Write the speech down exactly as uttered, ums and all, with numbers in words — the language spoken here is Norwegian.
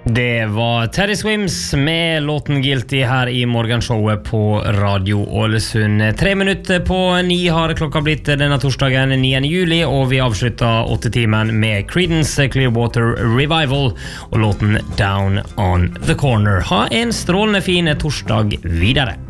Det var Teddy Swims med låten Guilty her i morgenshowet på Radio Ålesund. Tre minutter på ni har klokka blitt denne torsdagen niende juli, og vi avslutter åtte timen med Creedence Clearwater Revival og låten Down on the Corner. Ha en strålende fin torsdag videre.